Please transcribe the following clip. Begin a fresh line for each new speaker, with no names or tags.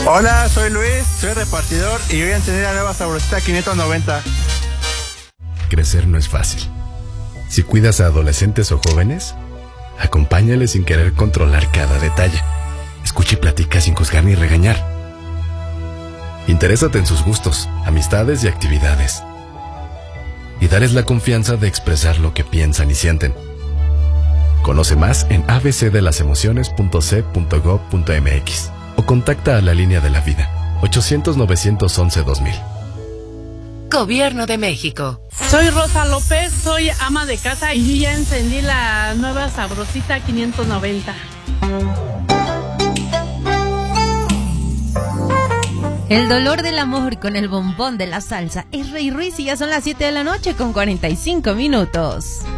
Hola, soy Luis, soy repartidor y voy a encender la nueva Sabrosita 590.
Crecer no es fácil. Si cuidas a adolescentes o jóvenes, acompáñales sin querer controlar cada detalle. Escucha y platica sin juzgar ni regañar. Interésate en sus gustos, amistades y actividades. Y dales la confianza de expresar lo que piensan y sienten. Conoce más en abcdelasemociones.c.gov.mx o contacta a la línea de la vida 800-911-2000.
Gobierno de México.
Soy Rosa López, soy ama de casa y yo ya encendí la nueva Sabrosita 590.
El dolor del amor con el bombón de la salsa es Rey Ruiz y ya son las 7 de la noche con 45 minutos.